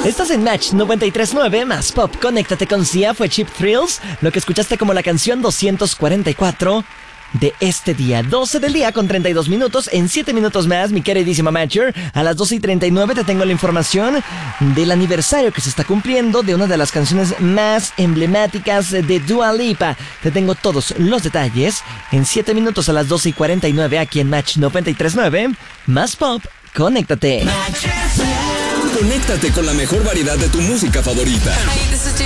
Estás en Match 93.9, más pop. Conéctate con Sia, fue Cheap Thrills, lo que escuchaste como la canción 244 de este día. 12 del día con 32 minutos. En 7 minutos más, mi queridísima Matcher, a las 12:39 te tengo la información del aniversario que se está cumpliendo de una de las canciones más emblemáticas de Dua Lipa. Te tengo todos los detalles en 7 minutos a las 12:49 aquí en Match 93.9, más pop. Conéctate. Conéctate con la mejor variedad de tu música favorita. Hey, this is